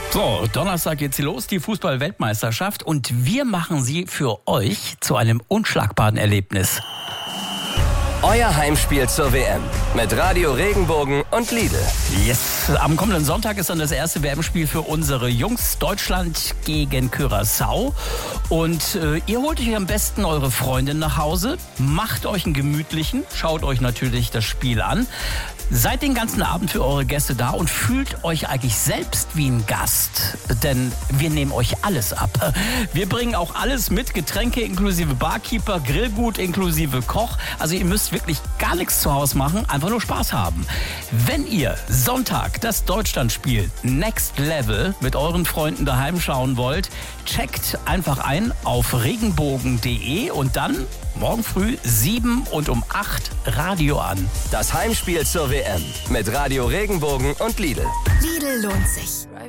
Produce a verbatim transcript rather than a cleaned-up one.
So, Donnerstag geht's hier los, die Fußball-Weltmeisterschaft, und wir machen sie für euch zu einem unschlagbaren Erlebnis. Euer Heimspiel zur W M mit Radio Regenbogen und Lidl. Yes, am kommenden Sonntag ist dann das erste W M-Spiel für unsere Jungs. Deutschland gegen Curaçao. Und äh, ihr holt euch am besten eure Freundin nach Hause, macht euch einen gemütlichen, schaut euch natürlich das Spiel an. Seid den ganzen Abend für eure Gäste da und fühlt euch eigentlich selbst wie ein Gast, denn wir nehmen euch alles ab. Wir bringen auch alles mit, Getränke inklusive Barkeeper, Grillgut inklusive Koch. Also ihr müsst wirklich gar nichts zu Hause machen, einfach nur Spaß haben. Wenn ihr Sonntag das Deutschlandspiel Next Level mit euren Freunden daheim schauen wollt, checkt einfach ein auf regenbogen punkt de und dann morgen früh sieben und um acht Radio an. Das Heimspiel zur W M mit Radio Regenbogen und Lidl. Lidl lohnt sich.